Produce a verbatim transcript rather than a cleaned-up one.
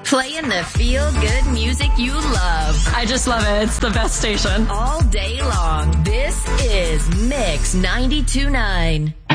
Playing the feel-good music you love. I just love it. It's the best station. All day long. This is Mix ninety-two point nine.